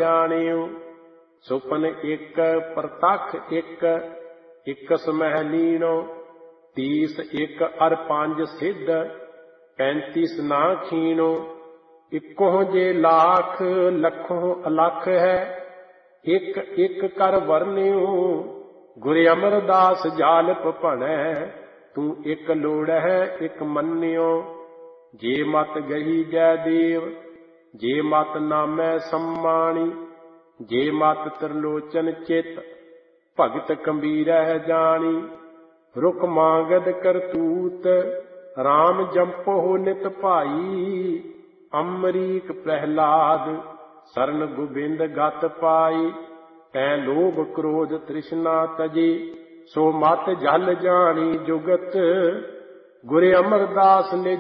ਜਾਣਿਓ। ਸੁਪਨ ਇੱਕ ਪ੍ਰਤੱਖ ਇੱਕ, ਇਕਸ ਮਹਿ ਲੀਣੋ। 30 ਇੱਕ ਅਰ 5 ਸਿੱਧ, 35 ਨਾ ਖੀਣੋ। ਇੱਕੋ ਜੇ ਲਾਖ ਲੱਖੋਂ ਅਲੱਖ ਹੈ, ਇੱਕ ਇੱਕ ਕਰ ਵਰਨਿਓ। ਗੁਰ ਅਮਰਦਾਸ ਜਾਲਪ ਭਣੈ, ਤੂੰ ਇੱਕ ਲੋੜਹਿ ਇੱਕ ਮੰਨਿਓ। ਜੇ ਮਤ ਗਹੀ ਜੈ ਦੇਵ, ਜੇ ਮਤ ਨਾਮੈ ਸੰਮਾਣੀ। ਜੇ ਮਤ ਤ੍ਰਿਲੋਚਨ ਚਿਤ, ਭਗਤ ਕਬੀਰਹਿ ਜਾਣੀ। ਰੁਕ ਮਾਂਗਦ ਕਰਤੂਤ, ਰਾਮ ਜੰਪੋ ਨਿਤ ਭਾਈ। ਅੰਮਰੀਕ ਪ੍ਰਹਿਲਾਦ, ਸਰਨ ਗੋਬਿੰਦ ਗਤ ਪਾਈ। ਤੈਂ ਲੋਭ ਕ੍ਰੋਧ ਤ੍ਰਿਸ਼ਨਾ ਤਜੀ, ਸੋ ਮਤ ਜਲ ਜਾਣੀ ਜੁਗਤ। ਗੁਰ ਅਮਰਦਾਸ ਨਿਜ